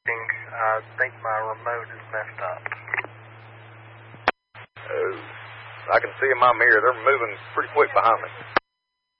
I think my remote is messed up. I can see in my mirror, they're moving pretty quick behind me.